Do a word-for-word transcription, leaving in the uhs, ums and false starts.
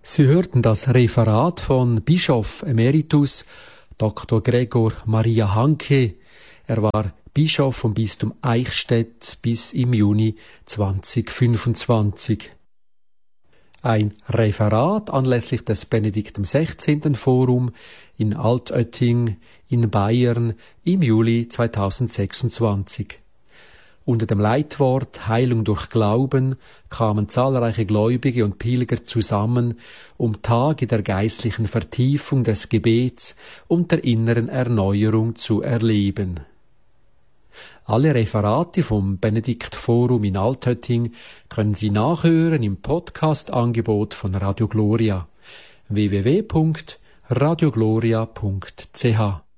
Sie hörten das Referat von Bischof Emeritus Doktor Gregor Maria Hanke. Er war Bischof vom Bistum Eichstätt bis im Juni zweitausendfünfundzwanzig. Ein Referat anlässlich des Benedikt dem sechzehnten Forum in Altötting in Bayern im Juli zweitausendsechsundzwanzig. Unter dem Leitwort Heilung durch Glauben kamen zahlreiche Gläubige und Pilger zusammen, um Tage der geistlichen Vertiefung des Gebets und der inneren Erneuerung zu erleben. Alle Referate vom Benedikt Forum in Altötting können Sie nachhören im Podcast-Angebot von Radio Gloria w w w punkt radio gloria punkt c h.